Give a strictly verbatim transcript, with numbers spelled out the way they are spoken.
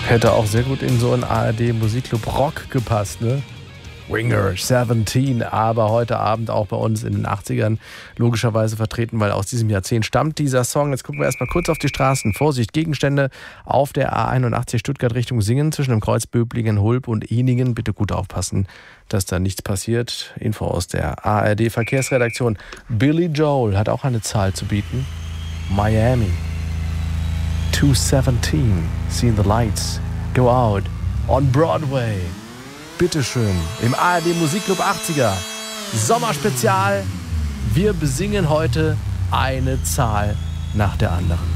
Hätte auch sehr gut in so einen A R D-Musikclub Rock gepasst, ne? Winger siebzehn, aber heute Abend auch bei uns in den achtzigern logischerweise vertreten, weil aus diesem Jahrzehnt stammt dieser Song. Jetzt gucken wir erstmal kurz auf die Straßen. Vorsicht, Gegenstände auf der A einundachtzig Stuttgart Richtung Singen zwischen dem Kreuz Böblingen, Hulb und Ehningen. Bitte gut aufpassen, dass da nichts passiert. Info aus der A R D-Verkehrsredaktion. Billy Joel hat auch eine Zahl zu bieten. Miami. two seventeen. Seen the lights go out on Broadway. Bitteschön, im A R D Musikclub achtziger Sommerspezial. Wir besingen heute eine Zahl nach der anderen.